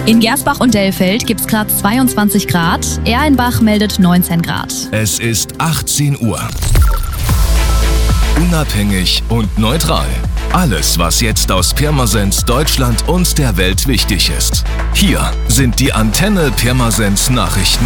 In Gersbach und Dellfeld gibt's gerade 22 Grad. Erlenbach meldet 19 Grad. Es ist 18 Uhr. Unabhängig und neutral. Alles, was jetzt aus Pirmasens, Deutschland und der Welt wichtig ist. Hier sind die Antenne Pirmasens Nachrichten.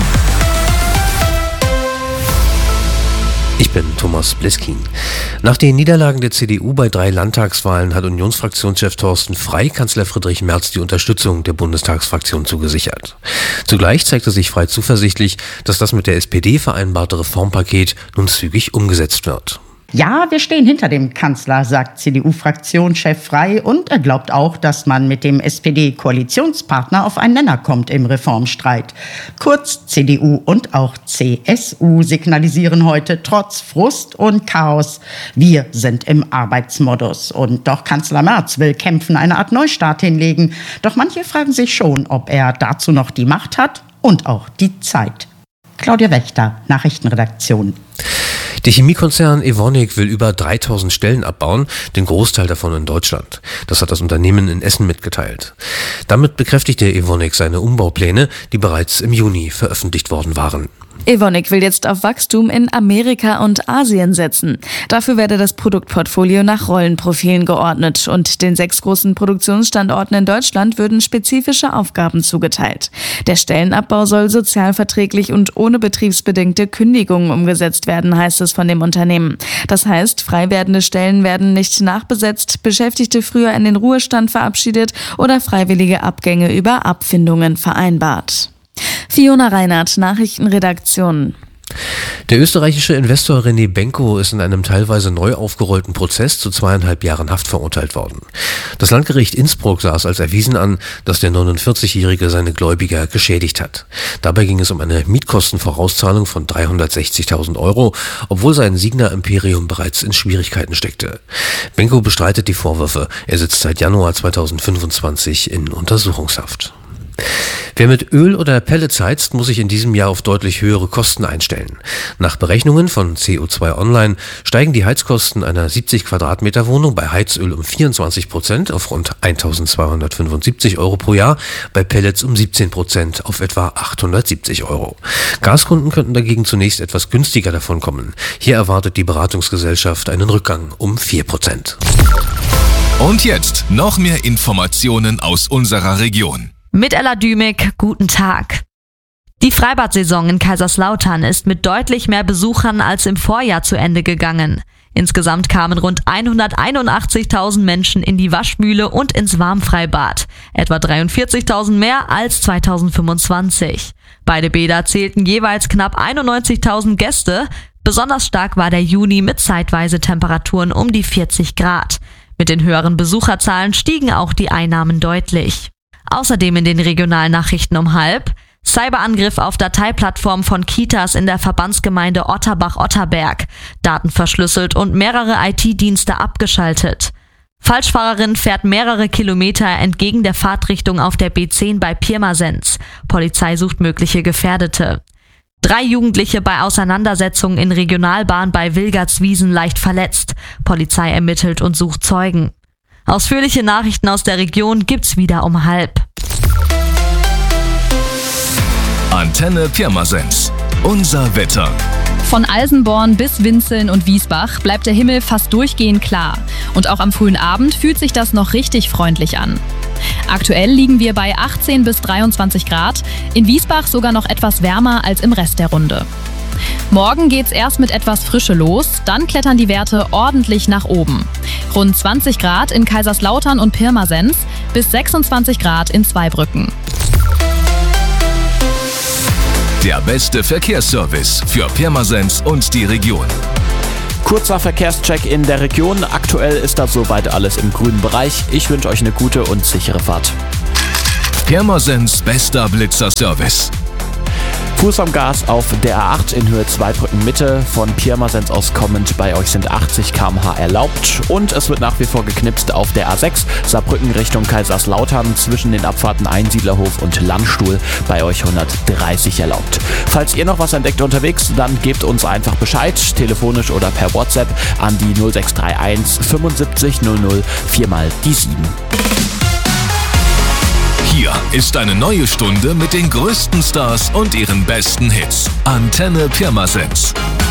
Ich bin Thomas Bleskin. Nach den Niederlagen der CDU bei 3 Landtagswahlen hat Unionsfraktionschef Thorsten Frey Kanzler Friedrich Merz die Unterstützung der Bundestagsfraktion zugesichert. Zugleich zeigte sich Frey zuversichtlich, dass das mit der SPD vereinbarte Reformpaket nun zügig umgesetzt wird. Ja, wir stehen hinter dem Kanzler, sagt CDU-Fraktionschef Frey, und er glaubt auch, dass man mit dem SPD-Koalitionspartner auf einen Nenner kommt im Reformstreit. Kurz, CDU und auch CSU signalisieren heute trotz Frust und Chaos: Wir sind im Arbeitsmodus. Und doch Kanzler Merz will kämpfen, eine Art Neustart hinlegen. Doch manche fragen sich schon, ob er dazu noch die Macht hat und auch die Zeit. Claudia Wächter, Nachrichtenredaktion. Der Chemiekonzern Evonik will über 3000 Stellen abbauen, den Großteil davon in Deutschland. Das hat das Unternehmen in Essen mitgeteilt. Damit bekräftigte Evonik seine Umbaupläne, die bereits im Juni veröffentlicht worden waren. Evonik will jetzt auf Wachstum in Amerika und Asien setzen. Dafür werde das Produktportfolio nach Rollenprofilen geordnet und den 6 großen Produktionsstandorten in Deutschland würden spezifische Aufgaben zugeteilt. Der Stellenabbau soll sozialverträglich und ohne betriebsbedingte Kündigungen umgesetzt werden, heißt es von dem Unternehmen. Das heißt, frei werdende Stellen werden nicht nachbesetzt, Beschäftigte früher in den Ruhestand verabschiedet oder freiwillige Abgänge über Abfindungen vereinbart. Fiona Reinhardt, Nachrichtenredaktion. Der österreichische Investor René Benko ist in einem teilweise neu aufgerollten Prozess zu 2,5 Jahren Haft verurteilt worden. Das Landgericht Innsbruck sah es als erwiesen an, dass der 49-Jährige seine Gläubiger geschädigt hat. Dabei ging es um eine Mietkostenvorauszahlung von 360.000 €, obwohl sein Signa-Imperium bereits in Schwierigkeiten steckte. Benko bestreitet die Vorwürfe. Er sitzt seit Januar 2025 in Untersuchungshaft. Wer mit Öl oder Pellets heizt, muss sich in diesem Jahr auf deutlich höhere Kosten einstellen. Nach Berechnungen von CO2 Online steigen die Heizkosten einer 70 Quadratmeter Wohnung bei Heizöl um 24% auf rund 1.275 € pro Jahr, bei Pellets um 17% auf etwa 870 €. Gaskunden könnten dagegen zunächst etwas günstiger davon kommen. Hier erwartet die Beratungsgesellschaft einen Rückgang um 4%. Und jetzt noch mehr Informationen aus unserer Region. Mit Ella Dümig, guten Tag. Die Freibad-Saison in Kaiserslautern ist mit deutlich mehr Besuchern als im Vorjahr zu Ende gegangen. Insgesamt kamen rund 181.000 Menschen in die Waschmühle und ins Warmfreibad. Etwa 43.000 mehr als 2025. Beide Bäder zählten jeweils knapp 91.000 Gäste. Besonders stark war der Juni mit zeitweise Temperaturen um die 40 Grad. Mit den höheren Besucherzahlen stiegen auch die Einnahmen deutlich. Außerdem in den Regionalnachrichten um 12:30: Cyberangriff auf Dateiplattform von Kitas in der Verbandsgemeinde Otterbach-Otterberg. Daten verschlüsselt und mehrere IT-Dienste abgeschaltet. Falschfahrerin fährt mehrere Kilometer entgegen der Fahrtrichtung auf der B10 bei Pirmasens. Polizei sucht mögliche Gefährdete. 3 Jugendliche bei Auseinandersetzungen in Regionalbahn bei Wilgartswiesen leicht verletzt. Polizei ermittelt und sucht Zeugen. Ausführliche Nachrichten aus der Region gibt's wieder um 12:30. Antenne Pirmasens. Unser Wetter. Von Alsenborn bis Winzeln und Wiesbach bleibt der Himmel fast durchgehend klar. Und auch am frühen Abend fühlt sich das noch richtig freundlich an. Aktuell liegen wir bei 18 bis 23 Grad, in Wiesbach sogar noch etwas wärmer als im Rest der Runde. Morgen geht's erst mit etwas Frische los, dann klettern die Werte ordentlich nach oben. Rund 20 Grad in Kaiserslautern und Pirmasens bis 26 Grad in Zweibrücken. Der beste Verkehrsservice für Pirmasens und die Region. Kurzer Verkehrscheck in der Region. Aktuell ist da soweit alles im grünen Bereich. Ich wünsche euch eine gute und sichere Fahrt. Pirmasens bester Blitzerservice. Fuß am Gas auf der A8 in Höhe Zweibrücken Mitte. Von Pirmasens aus kommend, bei euch sind 80 km/h erlaubt. Und es wird nach wie vor geknipst auf der A6 Saarbrücken Richtung Kaiserslautern zwischen den Abfahrten Einsiedlerhof und Landstuhl, bei euch 130 erlaubt. Falls ihr noch was entdeckt unterwegs, dann gebt uns einfach Bescheid, telefonisch oder per WhatsApp an die 0631 75 00 4 mal die 7. Hier Hier ist eine neue Stunde mit den größten Stars und ihren besten Hits. Antenne Pirmasens.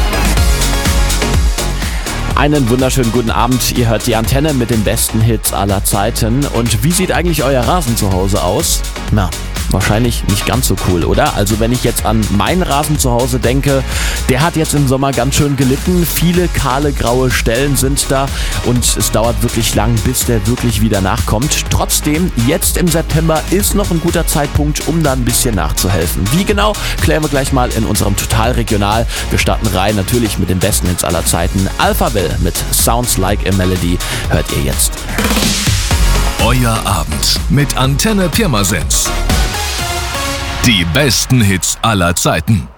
Einen wunderschönen guten Abend. Ihr hört die Antenne mit den besten Hits aller Zeiten. Und wie sieht eigentlich euer Rasen zu Hause aus? Na, wahrscheinlich nicht ganz so cool, oder? Also wenn ich jetzt an meinen Rasen zu Hause denke, der hat jetzt im Sommer ganz schön gelitten. Viele kahle, graue Stellen sind da und es dauert wirklich lang, bis der wirklich wieder nachkommt. Trotzdem, jetzt im September ist noch ein guter Zeitpunkt, um da ein bisschen nachzuhelfen. Wie genau, klären wir gleich mal in unserem Total Regional. Wir starten rein natürlich mit den besten Hits aller Zeiten. Alphaville mit Sounds Like a Melody hört ihr jetzt. Euer Abend mit Antenne Pirmasens. Die besten Hits aller Zeiten.